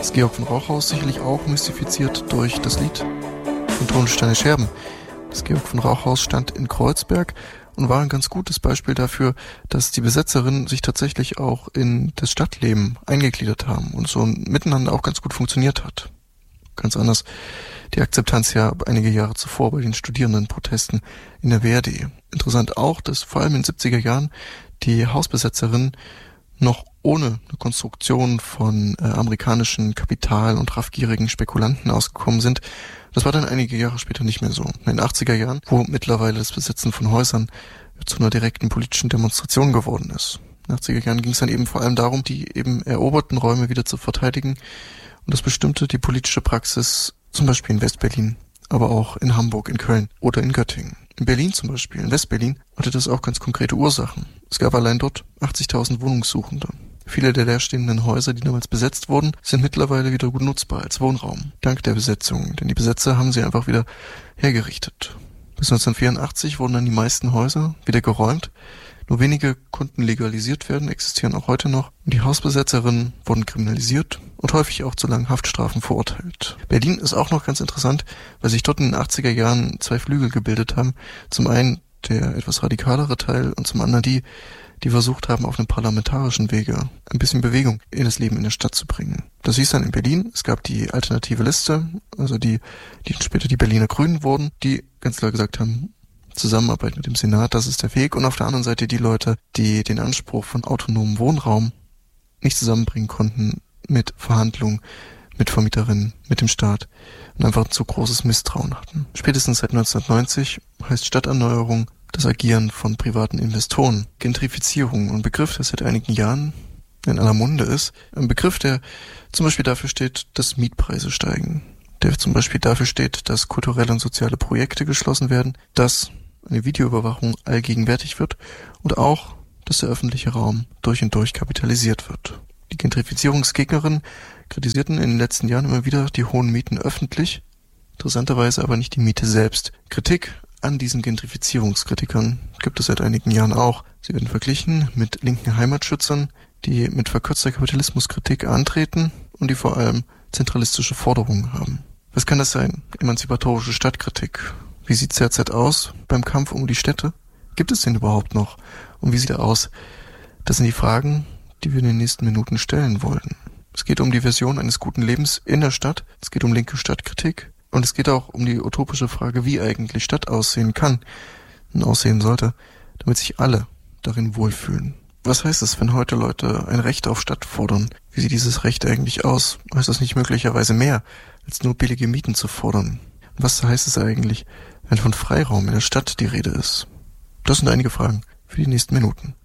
Das Georg von Rauchhaus sicherlich auch mystifiziert durch das Lied von Tonsteine Scherben. Das Georg von Rauchhaus stand in Kreuzberg und war ein ganz gutes Beispiel dafür, dass die Besetzerinnen sich tatsächlich auch in das Stadtleben eingegliedert haben und so miteinander auch ganz gut funktioniert hat. Ganz anders die Akzeptanz ja einige Jahre zuvor bei den Studierendenprotesten in der WRD. Interessant auch, dass vor allem in den 70er Jahren die Hausbesetzerinnen noch ohne eine Konstruktion von amerikanischen Kapital- und raffgierigen Spekulanten ausgekommen sind. Das war dann einige Jahre später nicht mehr so. In den 80er Jahren, wo mittlerweile das Besetzen von Häusern zu einer direkten politischen Demonstration geworden ist. In den 80er Jahren ging es dann eben vor allem darum, die eben eroberten Räume wieder zu verteidigen. Und das bestimmte die politische Praxis zum Beispiel in Westberlin, aber auch in Hamburg, in Köln oder in Göttingen. In Berlin zum Beispiel, in Westberlin, hatte das auch ganz konkrete Ursachen. Es gab allein dort 80.000 Wohnungssuchende. Viele der leerstehenden Häuser, die damals besetzt wurden, sind mittlerweile wieder gut nutzbar als Wohnraum. Dank der Besetzung, denn die Besetzer haben sie einfach wieder hergerichtet. Bis 1984 wurden dann die meisten Häuser wieder geräumt. Nur wenige konnten legalisiert werden, existieren auch heute noch. Und die Hausbesetzerinnen wurden kriminalisiert und häufig auch zu langen Haftstrafen verurteilt. Berlin ist auch noch ganz interessant, weil sich dort in den 80er Jahren zwei Flügel gebildet haben. Zum einen der etwas radikalere Teil und zum anderen die versucht haben, auf einem parlamentarischen Wege ein bisschen Bewegung in das Leben in der Stadt zu bringen. Das hieß dann in Berlin, es gab die alternative Liste, also die später die Berliner Grünen wurden, die ganz klar gesagt haben, Zusammenarbeit mit dem Senat, das ist der Weg. Und auf der anderen Seite die Leute, die den Anspruch von autonomem Wohnraum nicht zusammenbringen konnten mit Verhandlungen, mit Vermieterinnen, mit dem Staat und einfach ein zu großes Misstrauen hatten. Spätestens seit 1990 heißt Stadterneuerung das Agieren von privaten Investoren. Gentrifizierung, ein Begriff, der seit einigen Jahren in aller Munde ist. Ein Begriff, der zum Beispiel dafür steht, dass Mietpreise steigen. Der zum Beispiel dafür steht, dass kulturelle und soziale Projekte geschlossen werden, dass eine Videoüberwachung allgegenwärtig wird und auch, dass der öffentliche Raum durch und durch kapitalisiert wird. Die Gentrifizierungsgegnerinnen kritisierten in den letzten Jahren immer wieder die hohen Mieten öffentlich, interessanterweise aber nicht die Miete selbst. Kritik an diesen Gentrifizierungskritikern gibt es seit einigen Jahren auch. Sie werden verglichen mit linken Heimatschützern, die mit verkürzter Kapitalismuskritik antreten und die vor allem zentralistische Forderungen haben. Was kann das sein? Emanzipatorische Stadtkritik. Wie sieht's derzeit aus beim Kampf um die Städte? Gibt es den überhaupt noch? Und wie sieht er aus? Das sind die Fragen, die wir in den nächsten Minuten stellen wollen. Es geht um die Version eines guten Lebens in der Stadt. Es geht um linke Stadtkritik. Und es geht auch um die utopische Frage, wie eigentlich Stadt aussehen kann und aussehen sollte, damit sich alle darin wohlfühlen. Was heißt es, wenn heute Leute ein Recht auf Stadt fordern? Wie sieht dieses Recht eigentlich aus? Heißt das nicht möglicherweise mehr, als nur billige Mieten zu fordern? Und was heißt es eigentlich, wenn von Freiraum in der Stadt die Rede ist? Das sind einige Fragen für die nächsten Minuten.